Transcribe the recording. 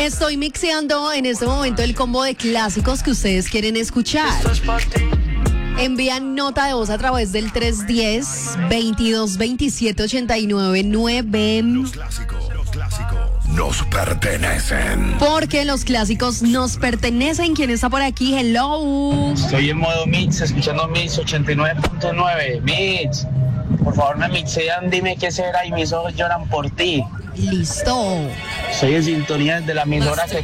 Estoy mixeando en este momento el combo de clásicos que ustedes quieren escuchar. Envían nota de voz a través del 310-2227-899. Los clásicos nos pertenecen. Porque los clásicos nos pertenecen. ¿Quién está por aquí? Hello. Estoy en modo Mix, escuchando Mix 89.9. Mix, por favor me mixean, dime qué será y mis ojos lloran por ti. Listo. Estoy en sintonía de la emisora que